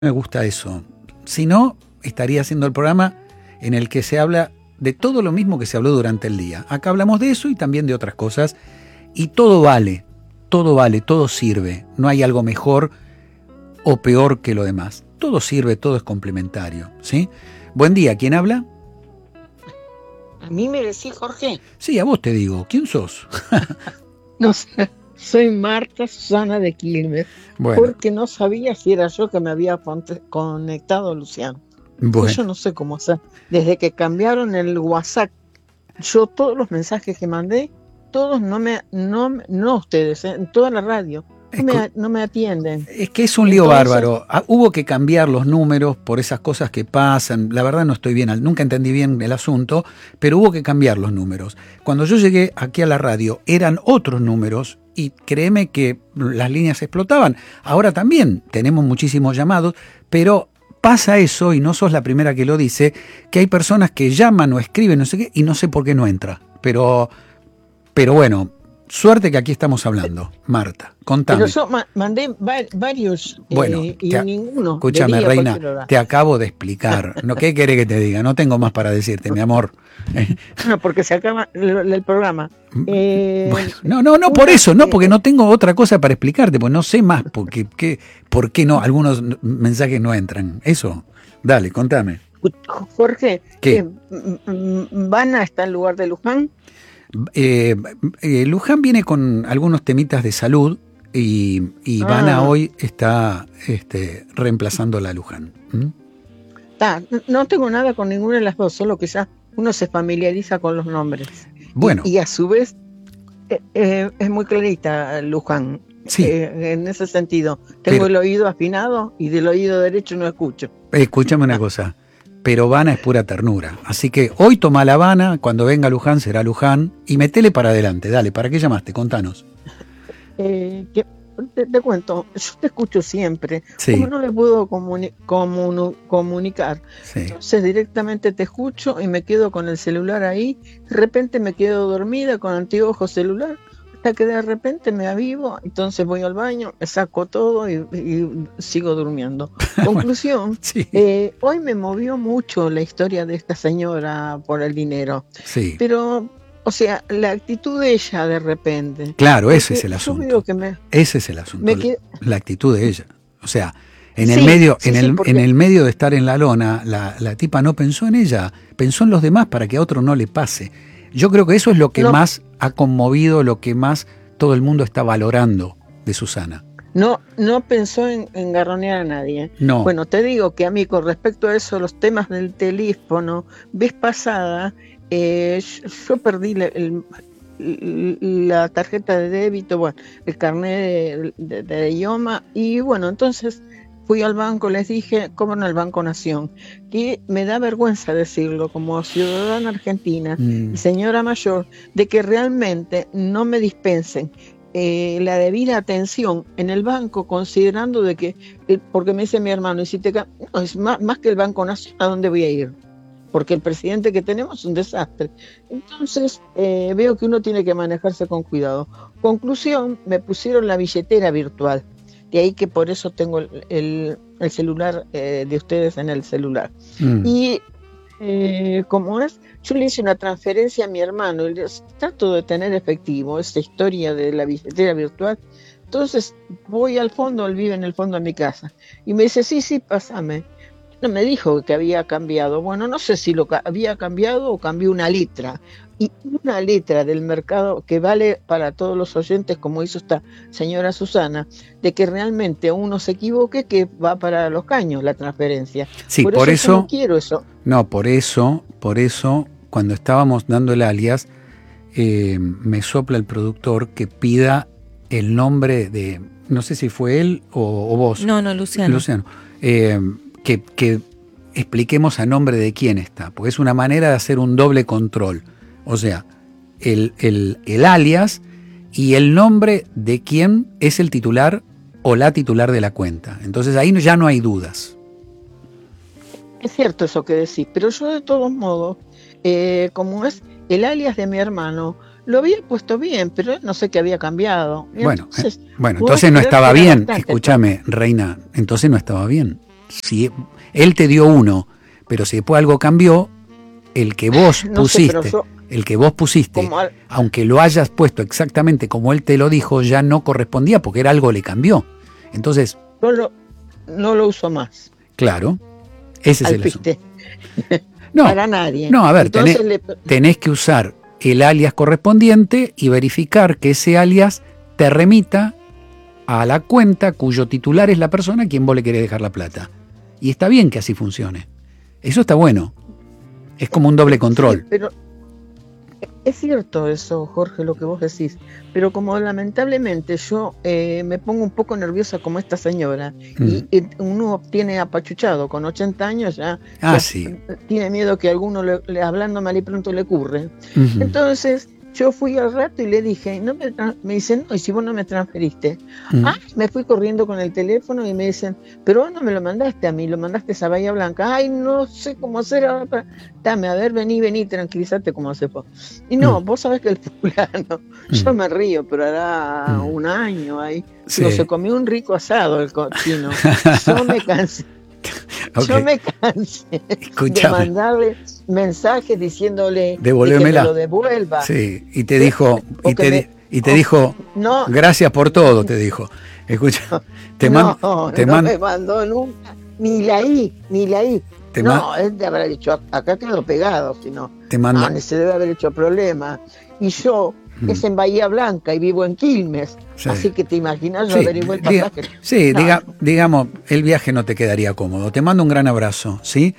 Me gusta eso. Si no, estaría haciendo el programa en el que se habla de todo lo mismo que se habló durante el día. Acá hablamos de eso y también de otras cosas. Y todo vale, todo sirve. No hay algo mejor o peor que lo demás. Todo sirve, todo es complementario, ¿sí? Buen día, ¿quién habla? ¿A mí me decís, Jorge? Sí, a vos te digo. ¿Quién sos? No sé, soy Marta Susana de Quilmes. Bueno. Porque no sabía si era yo que me había conectado, Luciano. Bueno. Yo no sé cómo hacer. Desde que cambiaron el WhatsApp, yo todos los mensajes que mandé, todos no ustedes, en toda la radio, no me atienden. Es que es un lío bárbaro. Hubo que cambiar los números por esas cosas que pasan. La verdad no estoy bien, nunca entendí bien el asunto, pero hubo que cambiar los números. Cuando yo llegué aquí a la radio eran otros números y créeme que las líneas explotaban. Ahora también tenemos muchísimos llamados, pero pasa eso, y no sos la primera que lo dice, que hay personas que llaman o escriben, no sé qué, y no sé por qué no entra. Pero bueno, suerte que aquí estamos hablando. Marta, contame. Pero yo mandé varios, bueno, y ninguno. Escúchame, Reina, te acabo de explicar. ¿No? ¿Qué querés que te diga? No tengo más para decirte, mi amor. No, porque se acaba el programa. Bueno, no, por eso, no, porque no tengo otra cosa para explicarte, pues no sé más por qué no, algunos mensajes no entran. Eso, dale, contame. Jorge, ¿Qué? ¿Vanna está en lugar de Luján? Luján viene con algunos temitas de salud y Vanna hoy está reemplazando a la Luján. No tengo nada con ninguna de las dos, solo que ya uno se familiariza con los nombres. Bueno. Y a su vez es muy clarita Luján. Sí. En ese sentido, tengo el oído afinado y del oído derecho no escucho. Escúchame una cosa. Pero Vanna es pura ternura. Así que hoy toma la Vanna, cuando venga Luján será Luján, y metele para adelante. Dale, ¿para qué llamaste? Contanos. Te cuento, yo te escucho siempre. Sí. Como no le puedo comunicar, sí. Entonces directamente te escucho y me quedo con el celular ahí. De repente me quedo dormida con anteojo celular, hasta que de repente me avivo, entonces voy al baño, me saco todo y sigo durmiendo. Conclusión, sí. Hoy me movió mucho la historia de esta señora por el dinero. Sí. Pero, o sea, la actitud de ella de repente. Claro, ese es el asunto. Ese es el asunto, la actitud de ella. O sea, en el medio de estar en la lona, la tipa no pensó en ella, pensó en los demás para que a otro no le pase. Yo creo que eso es lo que más ha conmovido, lo que más todo el mundo está valorando de Susana. No pensó en garronear a nadie. No. Bueno, te digo que a mí con respecto a eso, los temas del teléfono, vez pasada, yo perdí la tarjeta de débito, bueno, el carnet de idioma, y bueno, entonces fui al banco, les dije, como en el Banco Nación, que me da vergüenza decirlo como ciudadana argentina y señora mayor, de que realmente no me dispensen la debida atención en el banco, considerando de que, porque me dice mi hermano, y si te no, es más que el Banco Nación, ¿a dónde voy a ir? Porque el presidente que tenemos es un desastre. Entonces veo que uno tiene que manejarse con cuidado. Conclusión, me pusieron la billetera virtual. De ahí que por eso tengo el celular de ustedes en el celular. Y como es, yo le hice una transferencia a mi hermano y trato de tener efectivo esta historia de la billetera virtual. Entonces voy al fondo, él vive en el fondo de mi casa. Y me dice, sí, pásame. No me dijo que había cambiado. Bueno, no sé si lo había cambiado o cambió una letra. Y una letra del mercado que vale para todos los oyentes, como hizo esta señora Susana, de que realmente uno se equivoque, que va para los caños la transferencia. Sí, por eso yo no quiero eso. No, por eso, cuando estábamos dando el alias, me sopla el productor que pida el nombre de, no sé si fue él o vos. No, Luciano. Que expliquemos a nombre de quién está, porque es una manera de hacer un doble control. O sea, el alias y el nombre de quién es el titular o la titular de la cuenta. Entonces ahí ya no hay dudas. Es cierto eso que decís, pero yo de todos modos, como es el alias de mi hermano, lo había puesto bien, pero no sé qué había cambiado. Bueno, entonces no estaba bien. Escúchame, Reina, entonces no estaba bien. si él te dio uno, pero si después algo cambió, el que vos pusiste, aunque lo hayas puesto exactamente como él te lo dijo, ya no correspondía porque era algo le cambió. Entonces... No lo uso más. Claro, ese es el asunto. No, para nadie. No, a ver, tenés que usar el alias correspondiente y verificar que ese alias te remita a la cuenta cuyo titular es la persona a quien vos le querés dejar la plata. Y está bien que así funcione. Eso está bueno. Es como un doble control. Sí, pero es cierto eso, Jorge, lo que vos decís. Pero como lamentablemente yo me pongo un poco nerviosa como esta señora, y uno tiene apachuchado con 80 años ya, sí. Tiene miedo que alguno hablando mal y pronto le ocurre. Entonces yo fui al rato y le dije, me dicen, no, y si vos no me transferiste. Me fui corriendo con el teléfono y me dicen, pero vos no me lo mandaste a mí, lo mandaste a Bahía Blanca. Ay, no sé cómo hacer ahora. Dame, a ver, vení, tranquilízate cómo se fue. Y no, vos sabés que el fulano, yo me río, pero hará un año ahí, sí. Se comió un rico asado el cochino. Yo me cansé. Okay. Yo me cansé de mandarle mensajes diciéndole que me lo devuelva. Sí, y te dijo, dijo, no, gracias por todo, te dijo. Escucha, no me mandó nunca, ni la I. No, él te habrá dicho, acá quedó pegado, si no. Se debe haber hecho problema. Y yo, es en Bahía Blanca y vivo en Quilmes. Sí. Así que te imaginas, yo averigué el pasaje. Digamos, el viaje no te quedaría cómodo. Te mando un gran abrazo, ¿sí?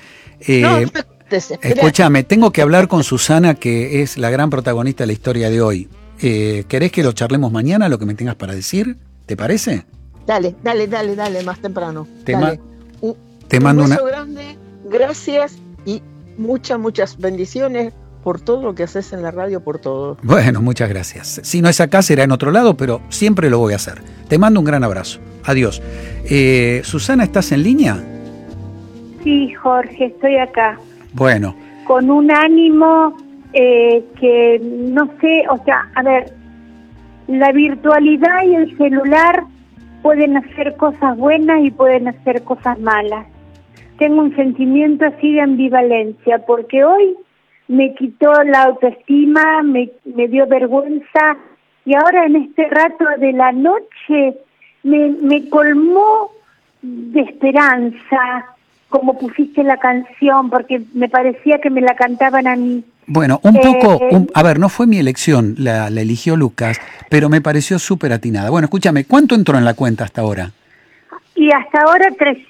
Escúchame, tengo que hablar con Susana, que es la gran protagonista de la historia de hoy. ¿Querés que lo charlemos mañana, lo que me tengas para decir? ¿Te parece? Dale, más temprano. Te mando un beso grande, gracias y muchas bendiciones por todo lo que haces en la radio, por todo. Bueno, muchas gracias. Si no es acá, será en otro lado, pero siempre lo voy a hacer. Te mando un gran abrazo. Adiós. Susana, ¿estás en línea? Sí, Jorge, estoy acá. Bueno. Con un ánimo que no sé, o sea, a ver, la virtualidad y el celular pueden hacer cosas buenas y pueden hacer cosas malas. Tengo un sentimiento así de ambivalencia, porque hoy me quitó la autoestima, me dio vergüenza, y ahora en este rato de la noche me colmó de esperanza, como pusiste la canción, porque me parecía que me la cantaban a mí. Bueno, a ver, no fue mi elección, la eligió Lucas, pero me pareció súper atinada. Bueno, escúchame, ¿cuánto entró en la cuenta hasta ahora? Y hasta ahora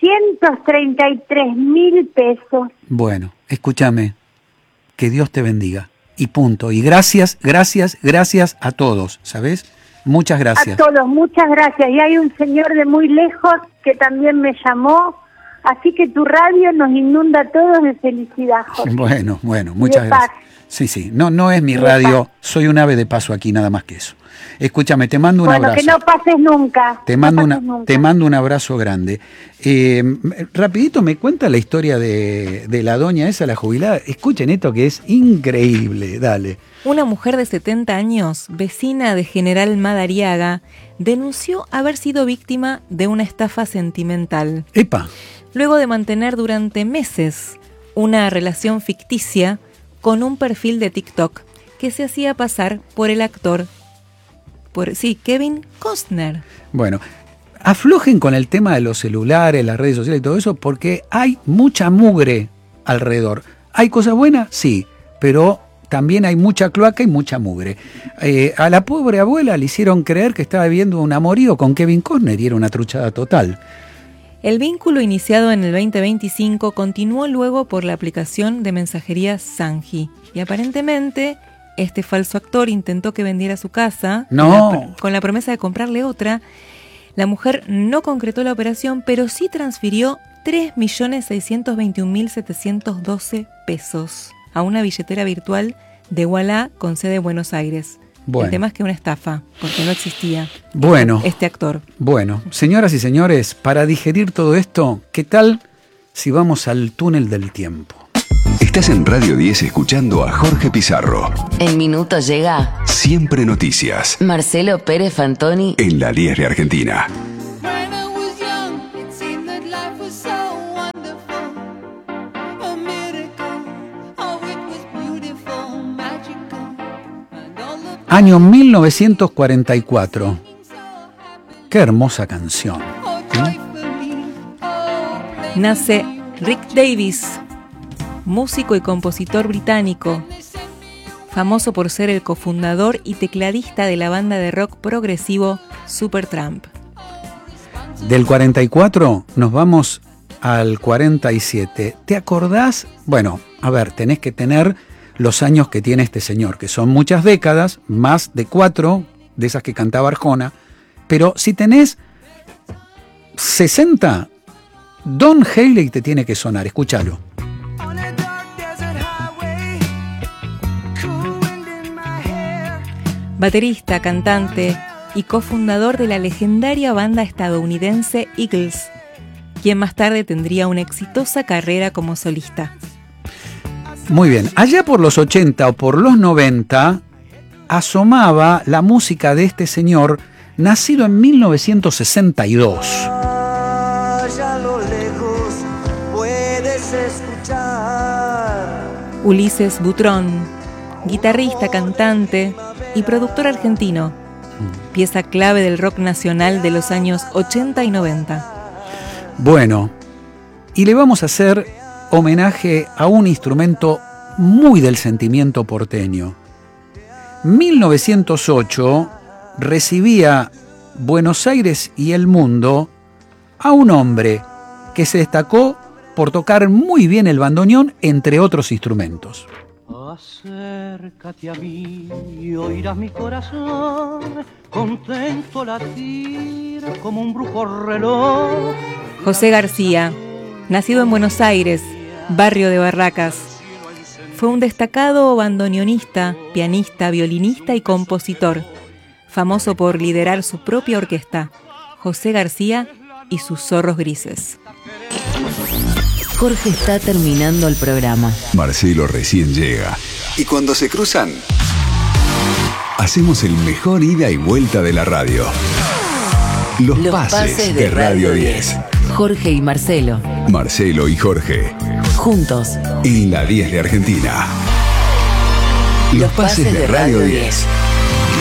333.000 pesos. Bueno, escúchame, que Dios te bendiga, y punto. Y gracias a todos, ¿sabes? Muchas gracias. A todos, muchas gracias. Y hay un señor de muy lejos que también me llamó, así que tu radio nos inunda a todos de felicidad, Jorge. Bueno, muchas gracias. Sí, no es mi radio, soy un ave de paso aquí, nada más que eso. Escúchame, te mando un abrazo. Bueno, que no pases nunca. Te mando un abrazo grande. Rapidito me cuenta la historia de la doña esa, la jubilada. Escuchen esto que es increíble, dale. Una mujer de 70 años, vecina de General Madariaga, denunció haber sido víctima de una estafa sentimental. ¡Epa! Luego de mantener durante meses una relación ficticia con un perfil de TikTok que se hacía pasar por el actor, Kevin Costner. Bueno, aflojen con el tema de los celulares, las redes sociales y todo eso, porque hay mucha mugre alrededor. ¿Hay cosas buenas? Sí, pero también hay mucha cloaca y mucha mugre. A la pobre abuela le hicieron creer que estaba viviendo un amorío con Kevin Costner y era una truchada total. El vínculo iniciado en el 2025 continuó luego por la aplicación de mensajería Sanji y aparentemente este falso actor intentó que vendiera su casa con la promesa de comprarle otra. La mujer no concretó la operación, pero sí transfirió 3.621.712 pesos a una billetera virtual de Ualá con sede en Buenos Aires. Bueno. El tema es que una estafa, porque no existía este actor. Bueno, señoras y señores, para digerir todo esto, ¿qué tal si vamos al túnel del tiempo? Estás en Radio 10 escuchando a Jorge Pizarro. En minutos llega Siempre Noticias. Marcelo Pérez Fantoni en la 10 de Argentina. When I was young, it seemed that life was so Año 1944. Qué hermosa canción. Nace Rick Davies, músico y compositor británico, famoso por ser el cofundador y tecladista de la banda de rock progresivo Supertramp. Del 44 nos vamos al 47. ¿Te acordás? Bueno, a ver, tenés que tener los años que tiene este señor, que son muchas décadas, más de 4 de esas que cantaba Arjona, pero si tenés 60, Don Henley te tiene que sonar, escúchalo. Baterista, cantante y cofundador de la legendaria banda estadounidense Eagles, quien más tarde tendría una exitosa carrera como solista. Muy bien, allá por los 80 o por los 90 asomaba la música de este señor, nacido en 1962. Allá a lo lejos puedes escuchar. Ulises Butrón, guitarrista, cantante y productor argentino, pieza clave del rock nacional de los años 80 y 90. Bueno, y le vamos a hacer homenaje a un instrumento muy del sentimiento porteño. 1908 recibía Buenos Aires y el mundo a un hombre que se destacó por tocar muy bien el bandoneón, entre otros instrumentos. Acércate a mí y oirás mi corazón, contento latir como un brujo reloj. José García, nacido en Buenos Aires, barrio de Barracas, fue un destacado bandoneonista, pianista, violinista y compositor, famoso por liderar su propia orquesta, José García y sus Zorros Grises. Jorge está terminando el programa. Marcelo recién llega. Y cuando se cruzan, hacemos el mejor ida y vuelta de la radio. Los pases de Radio 10. Jorge y Marcelo. Marcelo y Jorge. Juntos. En la 10 de Argentina. Los pases de Radio 10.